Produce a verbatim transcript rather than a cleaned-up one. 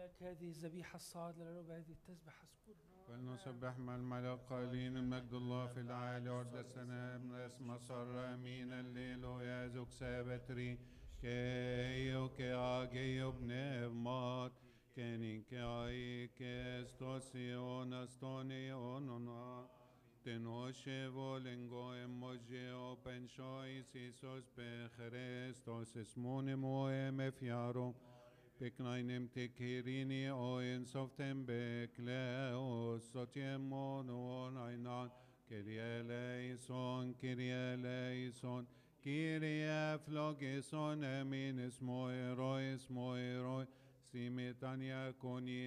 لك هذه الذبيحة الصاعدة للرب، هذه التسبح اذكرنا. فلنسبح مع الملك قائلين المجد الله في العالي عرض السلام اسم صر امين الليل ويازك سابتري كيو كاجيو بنفمات كنين كاي كستوسيون استونيون تنوشه volengó emojeo pensois Isus pe Christos esmone moe fiaro Peknainem tekirini oin softem bekleos sotiemon on ainan Kyrie eleison, Kyrie eleison, Kyrie flogison eminis moeroi, moeroi, simetania coni